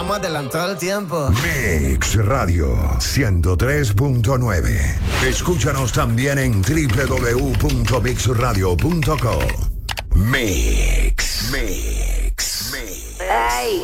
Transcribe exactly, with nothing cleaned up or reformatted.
Estamos adelantados al tiempo. Mix Radio ciento tres punto nueve. Escúchanos también en doble u doble u doble u punto mix radio punto com. Mix. Mix. Mix. Hey,